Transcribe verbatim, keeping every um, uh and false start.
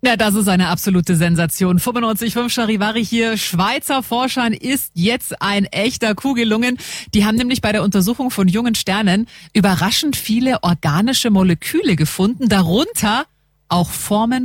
Ja, das ist eine absolute Sensation. fünfundneunzig Komma fünf Charivari hier. Schweizer Forschern ist jetzt ein echter Coup gelungen. Die haben nämlich bei der Untersuchung von jungen Sternen überraschend viele organische Moleküle gefunden, darunter auch Formen